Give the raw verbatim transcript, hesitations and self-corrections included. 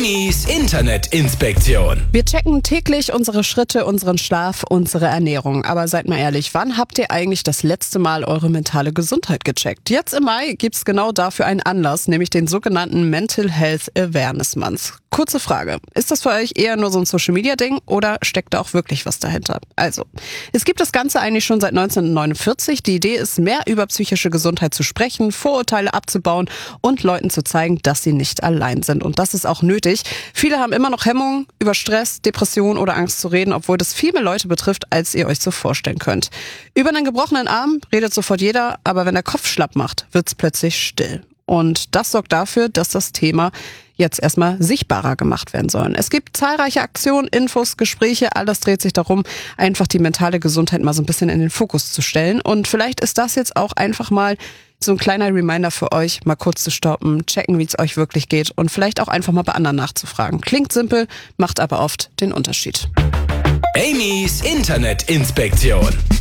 Amy's Internetinspektion. Wir checken täglich unsere Schritte, unseren Schlaf, unsere Ernährung. Aber seid mal ehrlich, wann habt ihr eigentlich das letzte Mal eure mentale Gesundheit gecheckt? Jetzt im Mai gibt's genau dafür einen Anlass, nämlich den sogenannten Mental Health Awareness Month. Kurze Frage, ist das für euch eher nur so ein Social-Media-Ding oder steckt da auch wirklich was dahinter? Also, es gibt das Ganze eigentlich schon seit neunzehnhundertneunundvierzig. Die Idee ist, mehr über psychische Gesundheit zu sprechen, Vorurteile abzubauen und Leuten zu zeigen, dass sie nicht allein sind. Und das ist auch nötig. Viele haben immer noch Hemmungen, über Stress, Depression oder Angst zu reden, obwohl das viel mehr Leute betrifft, als ihr euch so vorstellen könnt. Über einen gebrochenen Arm redet sofort jeder, aber wenn der Kopf schlapp macht, wird's plötzlich still. Und das sorgt dafür, dass das Thema jetzt erstmal sichtbarer gemacht werden soll. Es gibt zahlreiche Aktionen, Infos, Gespräche, alles dreht sich darum, einfach die mentale Gesundheit mal so ein bisschen in den Fokus zu stellen. Und vielleicht ist das jetzt auch einfach mal so ein kleiner Reminder für euch, mal kurz zu stoppen, checken, wie es euch wirklich geht und vielleicht auch einfach mal bei anderen nachzufragen. Klingt simpel, macht aber oft den Unterschied. Amy's Internetinspektion.